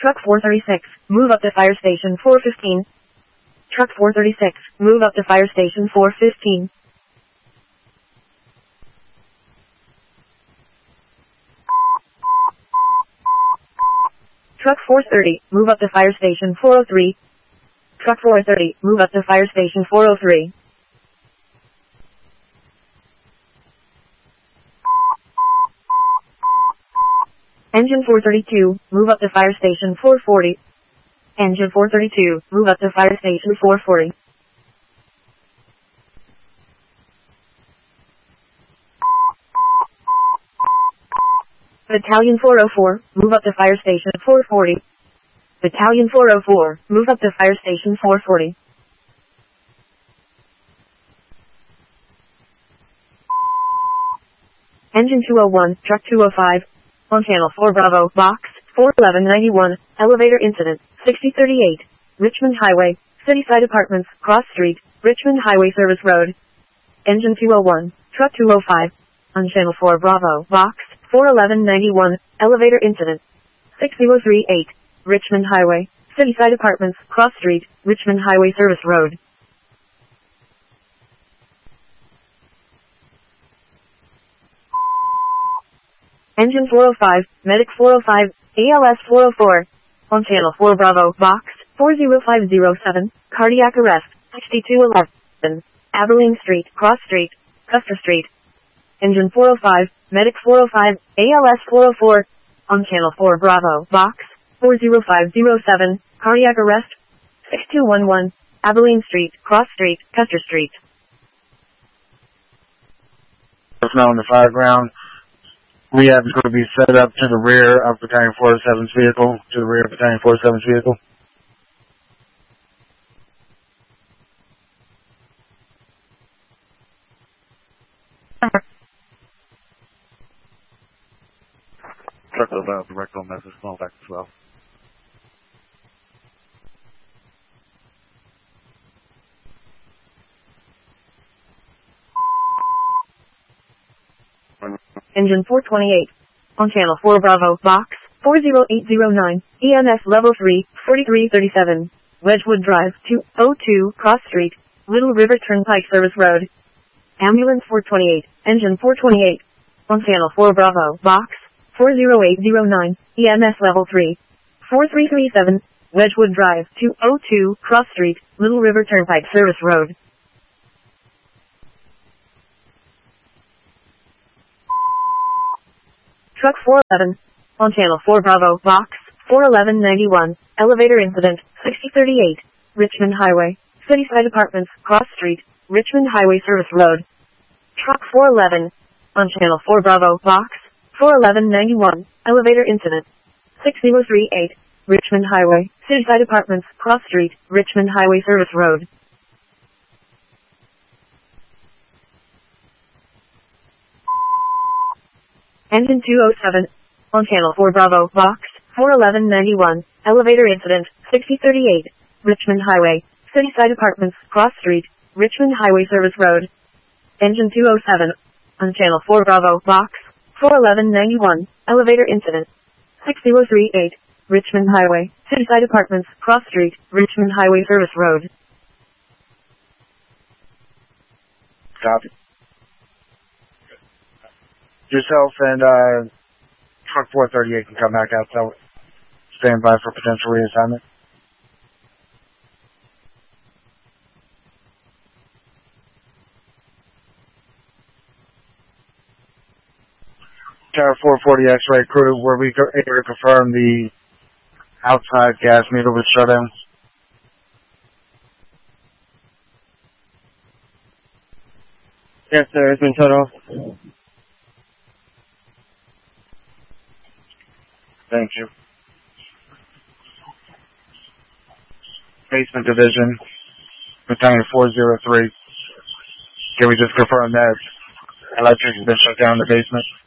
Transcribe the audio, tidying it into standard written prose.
Truck 436, move up to fire station 415. Truck 436, move up to fire station 415. Truck 430, move up to fire station 403. Truck 430, move up to fire station 403. Engine 432, move up to fire station 440. Engine 432, move up to fire station 440. Battalion 404, move up to fire station 440. Battalion 404, move up to fire station 440. Engine 201, truck 205, on channel 4 Bravo, box 41191, elevator incident, 6038, Richmond Highway, Cityside Apartments, Cross Street, Richmond Highway Service Road. Engine 201, truck 205, on channel 4 Bravo, box 41191, elevator incident, 6038, Richmond Highway, Cityside Apartments, Cross Street, Richmond Highway Service Road. Engine 405, Medic 405, ALS 404, on channel 4 Bravo, box 40507, cardiac arrest, 6211, Abilene Street, Cross Street, Custer Street. Engine 405, Medic 405, ALS 404, on channel 4 Bravo, box 40507, cardiac arrest, 6211, Abilene Street, Cross Street, Custer Street. Personnel in the fireground. Rehab is going to be set up to the rear of Battalion 407's vehicle, to the rear of Battalion 407's vehicle. Truck of direct on message, call back to 12. Engine 428, on channel 4 Bravo, box 40809, EMS level 3, 4337, Wedgwood Drive, 202, Cross Street, Little River Turnpike Service Road. Ambulance 428, engine 428, on channel 4 Bravo, box 40809, EMS level 3, 4337, Wedgwood Drive, 202, Cross Street, Little River Turnpike Service Road. Truck 411, on channel 4 Bravo, box 41191, elevator incident, 6038, Richmond Highway, Cityside Apartments, Cross Street, Richmond Highway Service Road. Truck 411, on channel 4 Bravo, box 41191, elevator incident, 6038, Richmond Highway, Cityside Apartments, Cross Street, Richmond Highway Service Road. Engine 207, on channel 4 Bravo, box 41191, elevator incident, 6038, Richmond Highway, Cityside Apartments, Cross Street, Richmond Highway Service Road. Engine 207, on channel 4 Bravo, box 41191, elevator incident, 6038, Richmond Highway, Cityside Apartments, Cross Street, Richmond Highway Service Road. Copy. Yourself and truck 438 can come back out, so stand by for potential reassignment. Tower 440 X-ray crew, were we able to confirm the outside gas meter was shut down? Yes, sir, it's been shut off. Thank you. Basement Division, Battalion 403. Can we just confirm that electric has been shut down in the basement?